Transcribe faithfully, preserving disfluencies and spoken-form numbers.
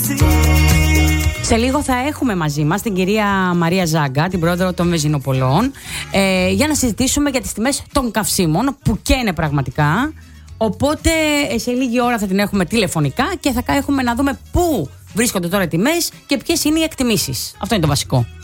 Σε λίγο θα έχουμε μαζί μας την κυρία Μαρία Ζάγκα, την πρόεδρο των Βεζινοπολών, ε, για να συζητήσουμε για τις τιμές των καυσίμων που καίνε πραγματικά. Οπότε σε λίγη ώρα θα την έχουμε τηλεφωνικά και θα έχουμε να δούμε πού βρίσκονται τώρα οι τιμές και ποιες είναι οι εκτιμήσεις. Αυτό είναι το βασικό.